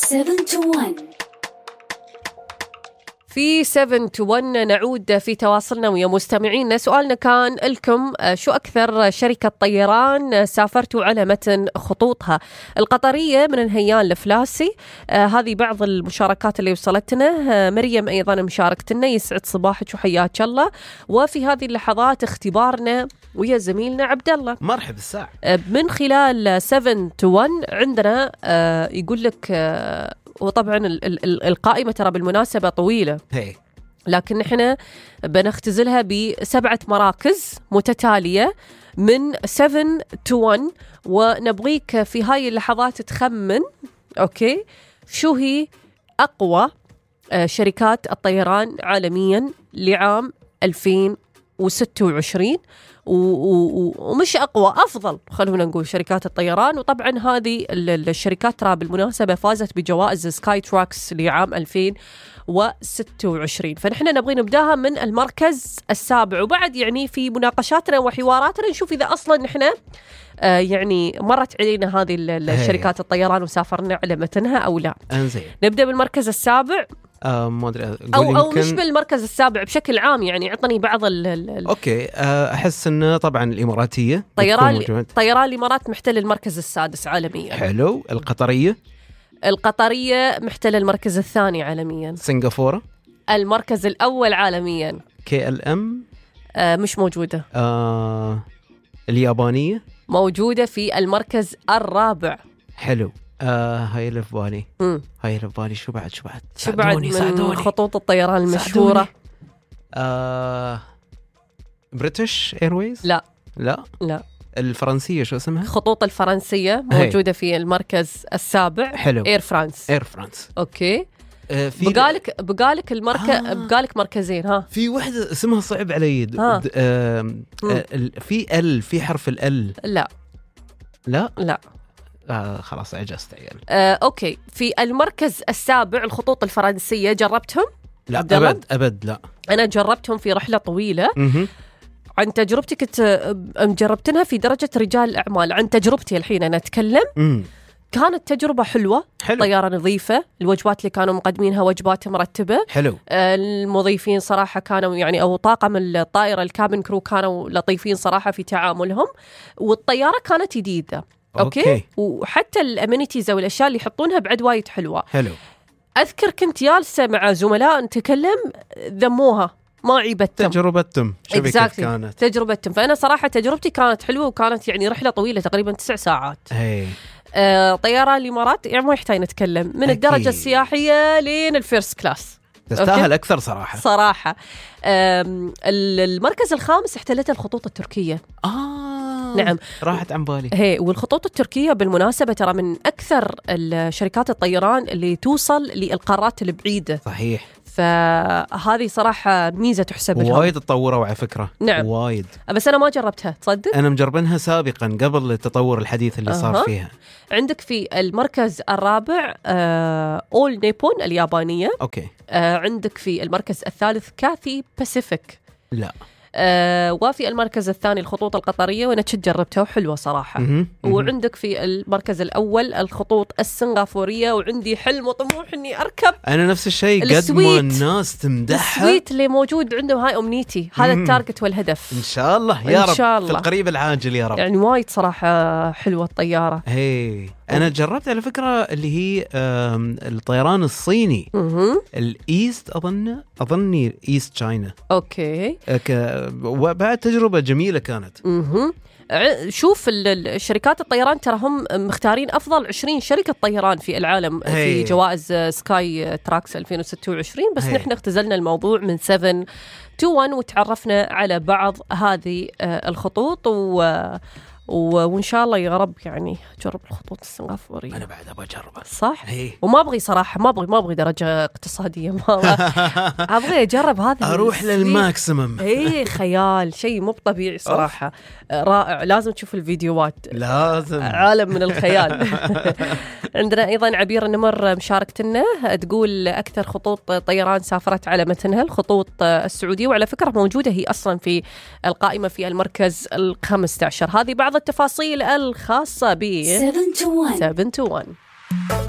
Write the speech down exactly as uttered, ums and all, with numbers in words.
سفن تو ون. في سفن تو ون نعود في تواصلنا ويا مستمعينا. سؤالنا كان لكم شو أكثر شركة طيران سافرتوا على متن خطوطها؟ القطرية من الهيان الفلاسي. آه هذه بعض المشاركات اللي وصلتنا. آه مريم أيضا مشاركتنا، يسعد صباحك وحياك الله. وفي هذه اللحظات اختبارنا ويا زميلنا عبد الله مرحب الساعة آه من خلال سفن تو ون. عندنا آه يقول لك آه وطبعا ال- ال- القائمة ترى بالمناسبة طويلة، هي. لكن نحن بنختزلها بسبعة مراكز متتالية من سفن تو ون، ونبغيك في هاي اللحظات تخمن أوكي شو هي أقوى آه، شركات الطيران عالميا لعام ألفين وستة وعشرين، و- و- ومش أقوى، أفضل خلونا نقول شركات الطيران. وطبعا هذه ال- الشركات ترى بالمناسبة فازت بجوائز سكاي تراكس لعام ألفين وستة وعشرين، فنحن نبغي نبداها من المركز السابع، وبعد يعني في مناقشاتنا وحواراتنا نشوف إذا أصلا نحن آه يعني مرت علينا هذه ال- الشركات الطيران وسافرنا على متنها أو لا. انزين. نبدأ بالمركز السابع آه ما ادري أو, أو يمكن... مش بالمركز السابع بشكل عام، يعني عطني بعض ال ال اوكي. آه احس انه طبعا الاماراتيه طيران طيران الإمارات محتل المركز السادس عالميا. حلو. القطريه. القطرية محتل المركز الثاني عالميا. سنغافوره. المركز الأول عالميا. كي ال ام. آه مش موجودة. آه اليابانيه موجودة في المركز الرابع. حلو. آه هاي اللي في بالي مم. هاي اللي في بالي شو بعد شو بعد شو بعد من ساعدوني. خطوط الطيران المشهورة؟ ساعدوني. آه بريتش ايرويز. لا لا لا. الفرنسيه شو اسمها؟ خطوط الفرنسية موجودة في المركز السابع. حلو. إير فرانس. اير فرانس. أوكي. آه في بقالك بقالك المركز آه. بقالك مركزين. ها في واحدة اسمها صعب علي. د- ها. د- آم، آه ال- في ال في حرف ال لا لا لا. آه خلاص عجزت عيال. آه، أوكي. في المركز السابع الخطوط الفرنسية، جربتهم؟ لا عبد الله؟ ابد ابد لا. أنا جربتهم في رحلة طويلة. مهم. عن تجربتي كنت مجربتنها في درجة رجال الأعمال. عن تجربتي الحين أنا أتكلم، مم. كانت تجربة حلوة. حلو. طيارة نظيفة، الوجبات اللي كانوا مقدمينها وجبات مرتبة. حلو. آه، المضيفين صراحة كانوا يعني أو طاقم الطائرة الكابن كرو كانوا لطيفين صراحة في تعاملهم، والطيارة كانت جديدة. أوكي, أوكي. وحتى الأمينيتيز أو الأشياء اللي يحطونها بعد وايد حلوة. حلو. أذكر كنت جالسة مع زملاء نتكلم، ذموها ما عيبتهم. تجربتهم شوفي كيف exactly. كانت تجربتهم. فأنا صراحة تجربتي كانت حلوة، وكانت يعني رحلة طويلة تقريبا تسع ساعات. هي. آه، طيران الإمارات يعني ما يحتاج نتكلم من أكيد. الدرجة السياحية لين الفيرست كلاس. تستاهل أكثر صراحة صراحة. آم، المركز الخامس احتلته الخطوط التركية. آه نعم. راحت عن بالي. هي والخطوط التركية بالمناسبة ترى من أكثر الشركات الطيران اللي توصل للقارات البعيدة، صحيح. فهذه صراحة ميزة تحسب لهم. وايد تطوروا على فكرة. نعم. وايد. بس أنا ما جربتها تصدق. أنا مجربنها سابقا قبل التطور الحديث اللي صار أه. فيها. عندك في المركز الرابع آه، أول نيبون اليابانية. أوكي. آه، عندك في المركز الثالث كاثي باسيفيك. لا. آه، وفي المركز الثاني الخطوط القطرية، وأنا كنت جربتها وحلوة صراحة. مهم. مهم. وعندك في المركز الأول الخطوط السنغافورية، وعندي حلم وطموح إني أركب أنا نفس الشيء قد ما السويت. الناس تمدحها. السويت اللي موجود عندهم، هاي أمنيتي، هذا مم. التارجت والهدف إن شاء الله يا إن رب. شاء الله. في القريب العاجل يا رب. يعني وايد صراحة حلوة الطيارة. هي أنا جربت على فكرة اللي هي آم، الطيران الصيني مهم. الإيست أظن أظني إيست تشاينا. أوكي. ك- وبعد تجربة جميلة كانت. مهم. ع- شوف ال- ال- شركات الطيران ترى هم مختارين أفضل عشرين شركة طيران في العالم في هي. جوائز سكاي تراكس ألفين وستة وعشرين، بس هي. نحن اختزلنا الموضوع من سفن تو ون وتعرفنا على بعض هذه آه، الخطوط و و- وإن شاء الله يا رب يعني جرب الخطوط السنغافورية. أنا بعد أبغى أجربها. صح. هي. وما أبغي صراحة ما أبغي ما أبغي درجة اقتصادية، ما أبغي أجرب هذا. أروح السويت. للماكسيمم. ايه خيال، شيء مو طبيعي صراحة. رائع، لازم تشوف الفيديوهات، لازم. عالم من الخيال. عندنا أيضا عبير النمر مشاركتنا، تقول أكثر خطوط طيران سافرت على متنها الخطوط السعودية، وعلى فكرة موجودة هي أصلا في القائمة في المركز الخامس عشر. هذه بعض التفاصيل الخاصة ب سفن تو ون. سفن تو ون.